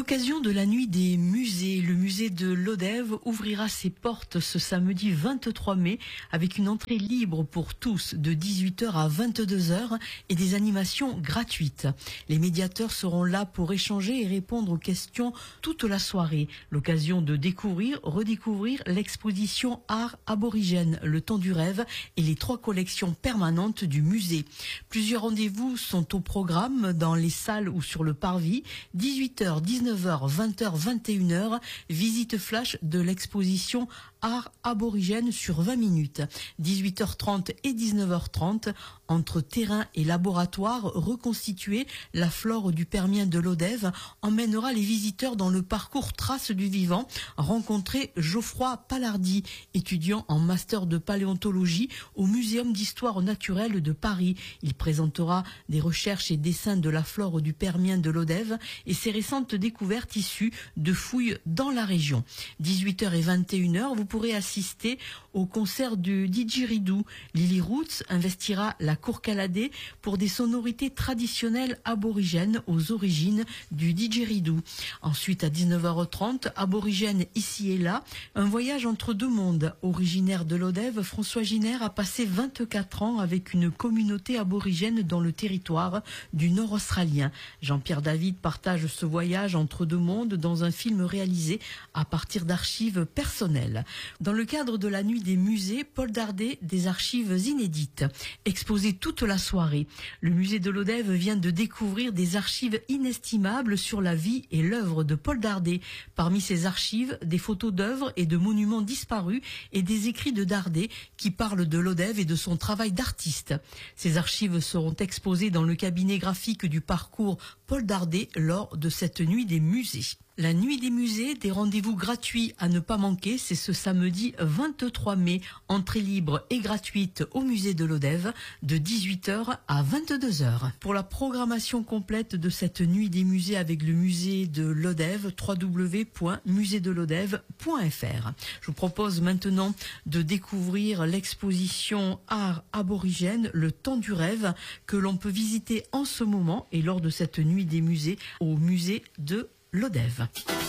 l'occasion de la nuit des musées, le musée de Lodève ouvrira ses portes ce samedi 23 mai avec une entrée libre pour tous de 18h à 22h et des animations gratuites. Les médiateurs seront là pour échanger et répondre aux questions toute la soirée. L'occasion de découvrir, redécouvrir l'exposition Art aborigène, le temps du rêve et les 3 collections permanentes du musée. Plusieurs rendez-vous sont au programme dans les salles ou sur le parvis. 18h, 19h, 20h, 21h, visite flash de l'exposition Art aborigène sur 20 minutes. 18h30 et 19h30, entre terrain et laboratoire reconstitué, la flore du Permien de Lodève emmènera les visiteurs dans le parcours Traces du vivant, rencontrer Geoffroy Palardy, étudiant en master de paléontologie au Muséum d'histoire naturelle de Paris. Il présentera des recherches et dessins de la flore du Permien de Lodève et ses récentes découvertes issues de fouilles dans la région. 18h et 21h, vous pourrez assister au concert du didgeridoo. Lily Roots investira la cour Caladé pour des sonorités traditionnelles aborigènes aux origines du didgeridoo. Ensuite, à 19h30, aborigène ici et là, un voyage entre 2 mondes. Originaire de Lodève, François Giner a passé 24 ans avec une communauté aborigène dans le territoire du Nord australien. Jean-Pierre David partage ce voyage entre 2 mondes dans un film réalisé à partir d'archives personnelles. Dans le cadre de la nuit des musées, Paul Dardet, des archives inédites. Exposé toute la soirée, le musée de Lodève vient de découvrir des archives inestimables sur la vie et l'œuvre de Paul Dardet. Parmi ces archives, des photos d'œuvres et de monuments disparus et des écrits de Dardet qui parlent de Lodève et de son travail d'artiste. Ces archives seront exposées dans le cabinet graphique du parcours Paul Dardet lors de cette nuit des musées. La nuit des musées, des rendez-vous gratuits à ne pas manquer, c'est ce samedi 23 mai. Entrée libre et gratuite au musée de Lodève de 18h à 22h. Pour la programmation complète de cette nuit des musées avec le musée de Lodève, www.museedelodève.fr. Je vous propose maintenant de découvrir l'exposition Art aborigène, le temps du rêve, que l'on peut visiter en ce moment et lors de cette nuit des musées au musée de Lodève.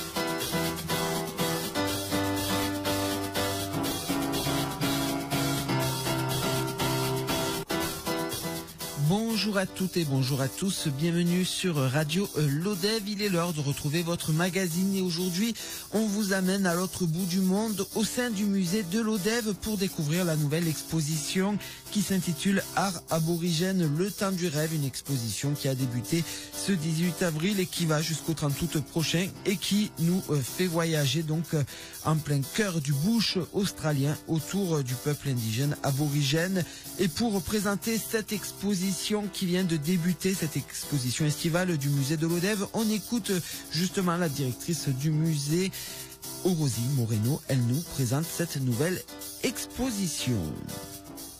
Bonjour à toutes et bonjour à tous, bienvenue sur Radio Lodève. Il est l'heure de retrouver votre magazine et aujourd'hui on vous amène à l'autre bout du monde au sein du musée de Lodève pour découvrir la nouvelle exposition qui s'intitule Art aborigène, le temps du rêve, une exposition qui a débuté ce 18 avril et qui va jusqu'au 30 août prochain et qui nous fait voyager donc en plein cœur du bush australien autour du peuple indigène aborigène. Et pour présenter cette exposition qui vient de débuter, cette exposition estivale du musée de Lodève, on écoute justement la directrice du musée, Orosi Moreno. Elle nous présente cette nouvelle exposition.